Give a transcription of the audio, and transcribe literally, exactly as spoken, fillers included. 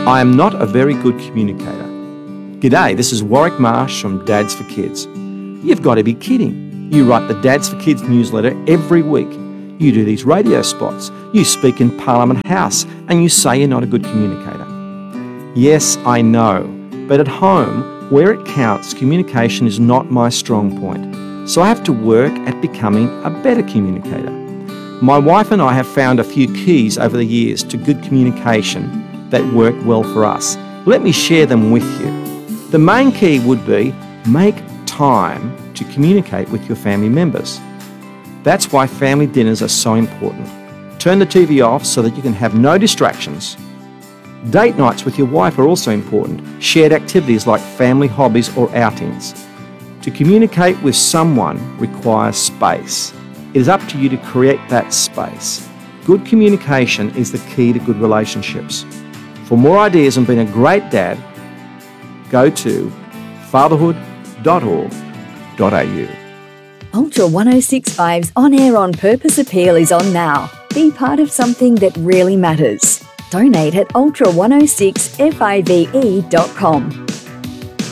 I am not a very good communicator. G'day, this is Warwick Marsh from Dads for Kids. You've got to be kidding. You write the Dads for Kids newsletter every week. You do these radio spots. You speak in Parliament House and you say you're not a good communicator. Yes, I know, but at home, where it counts, communication is not my strong point. So I have to work at becoming a better communicator. My wife and I have found a few keys over the years to good communication that work well for us. Let me share them with you. The main key would be make time to communicate with your family members. That's why family dinners are so important. Turn the T V off so that you can have no distractions. Date nights with your wife are also important. Shared activities like family hobbies or outings. To communicate with someone requires space. It is up to you to create that space. Good communication is the key to good relationships. For more ideas on being a great dad, go to fatherhood dot org dot a u. Ultra one oh six point five's On Air On Purpose appeal is on now. Be part of something that really matters. Donate at ultra one oh six five e dot com.